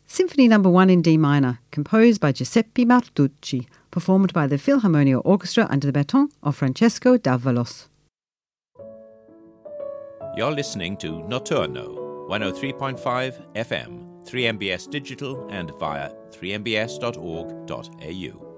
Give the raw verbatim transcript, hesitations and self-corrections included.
Symphony Number one in D minor, composed by Giuseppe Martucci, performed by the Philharmonia Orchestra under the baton of Francesco Davalos. You're listening to Notturno, one oh three point five F M, three M B S digital and via three m b s dot org dot a u.